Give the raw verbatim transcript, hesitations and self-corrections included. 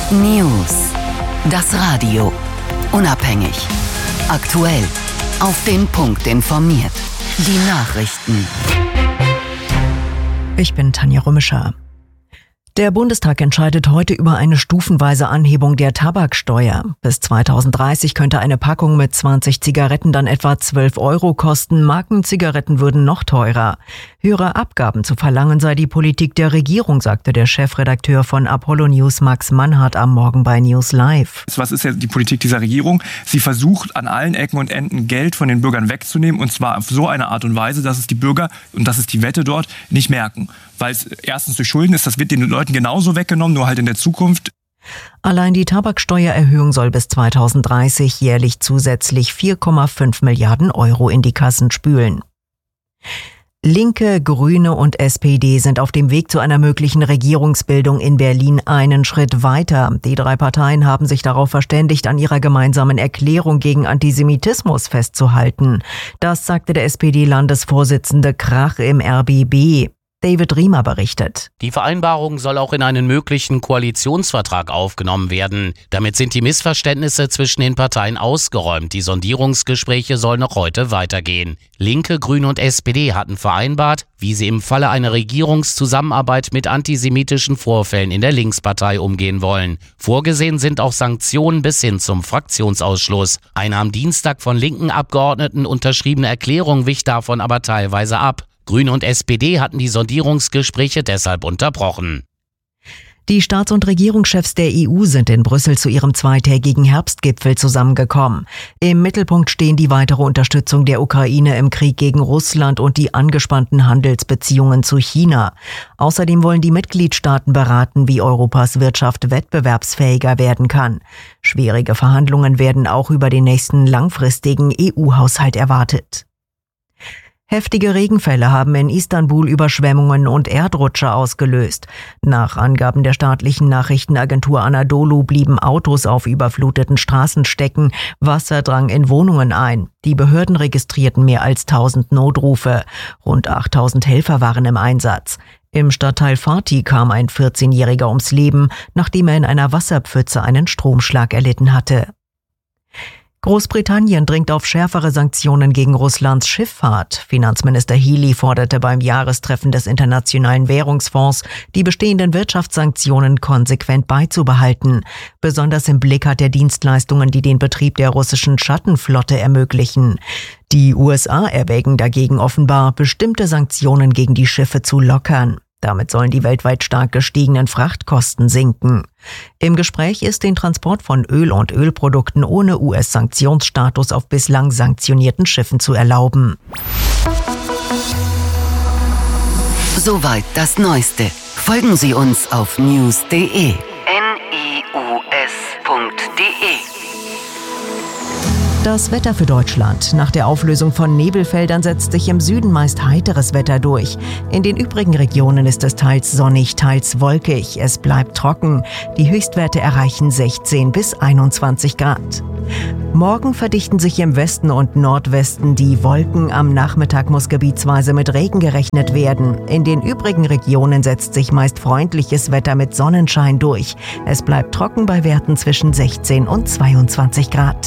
News. Das Radio. Unabhängig. Aktuell. Auf den Punkt informiert. Die Nachrichten. Ich bin Tanja Römischer. Der Bundestag entscheidet heute über eine stufenweise Anhebung der Tabaksteuer. Bis zweitausenddreißig könnte eine Packung mit zwanzig Zigaretten dann etwa zwölf Euro kosten. Markenzigaretten würden noch teurer. Höhere Abgaben zu verlangen sei die Politik der Regierung, sagte der Chefredakteur von Apollo News Max Mannhardt am Morgen bei News Live. Was ist ja die Politik dieser Regierung? Sie versucht an allen Ecken und Enden Geld von den Bürgern wegzunehmen, und zwar auf so eine Art und Weise, dass es die Bürger, und das ist die Wette dort, nicht merken. Weil es erstens durch Schulden ist, das wird den Leuten genauso weggenommen, nur halt in der Zukunft. Allein die Tabaksteuererhöhung soll bis zweitausenddreißig jährlich zusätzlich vier Komma fünf Milliarden Euro in die Kassen spülen. Linke, Grüne und S P D sind auf dem Weg zu einer möglichen Regierungsbildung in Berlin einen Schritt weiter. Die drei Parteien haben sich darauf verständigt, an ihrer gemeinsamen Erklärung gegen Antisemitismus festzuhalten. Das sagte der S P D-Landesvorsitzende Krach im R B B. David Riemer berichtet. Die Vereinbarung soll auch in einen möglichen Koalitionsvertrag aufgenommen werden. Damit sind die Missverständnisse zwischen den Parteien ausgeräumt. Die Sondierungsgespräche sollen noch heute weitergehen. Linke, Grüne und S P D hatten vereinbart, wie sie im Falle einer Regierungszusammenarbeit mit antisemitischen Vorfällen in der Linkspartei umgehen wollen. Vorgesehen sind auch Sanktionen bis hin zum Fraktionsausschluss. Eine am Dienstag von linken Abgeordneten unterschriebene Erklärung wich davon aber teilweise ab. Grüne und S P D hatten die Sondierungsgespräche deshalb unterbrochen. Die Staats- und Regierungschefs der E U sind in Brüssel zu ihrem zweitägigen Herbstgipfel zusammengekommen. Im Mittelpunkt stehen die weitere Unterstützung der Ukraine im Krieg gegen Russland und die angespannten Handelsbeziehungen zu China. Außerdem wollen die Mitgliedstaaten beraten, wie Europas Wirtschaft wettbewerbsfähiger werden kann. Schwierige Verhandlungen werden auch über den nächsten langfristigen E U-Haushalt erwartet. Heftige Regenfälle haben in Istanbul Überschwemmungen und Erdrutsche ausgelöst. Nach Angaben der staatlichen Nachrichtenagentur Anadolu blieben Autos auf überfluteten Straßen stecken, Wasser drang in Wohnungen ein. Die Behörden registrierten mehr als tausend Notrufe. Rund achttausend Helfer waren im Einsatz. Im Stadtteil Fatih kam ein vierzehnjähriger ums Leben, nachdem er in einer Wasserpfütze einen Stromschlag erlitten hatte. Großbritannien dringt auf schärfere Sanktionen gegen Russlands Schifffahrt. Finanzminister Healey forderte beim Jahrestreffen des Internationalen Währungsfonds, die bestehenden Wirtschaftssanktionen konsequent beizubehalten. Besonders im Blick hat er Dienstleistungen, die den Betrieb der russischen Schattenflotte ermöglichen. Die U S A erwägen dagegen offenbar, bestimmte Sanktionen gegen die Schiffe zu lockern. Damit sollen die weltweit stark gestiegenen Frachtkosten sinken. Im Gespräch ist, den Transport von Öl und Ölprodukten ohne U S-Sanktionsstatus auf bislang sanktionierten Schiffen zu erlauben. Soweit das Neueste. Folgen Sie uns auf news punkt de. N I U S punkt de. Das Wetter für Deutschland. Nach der Auflösung von Nebelfeldern setzt sich im Süden meist heiteres Wetter durch. In den übrigen Regionen ist es teils sonnig, teils wolkig. Es bleibt trocken. Die Höchstwerte erreichen sechzehn bis einundzwanzig Grad. Morgen verdichten sich im Westen und Nordwesten die Wolken. Am Nachmittag muss gebietsweise mit Regen gerechnet werden. In den übrigen Regionen setzt sich meist freundliches Wetter mit Sonnenschein durch. Es bleibt trocken bei Werten zwischen sechzehn und zweiundzwanzig Grad.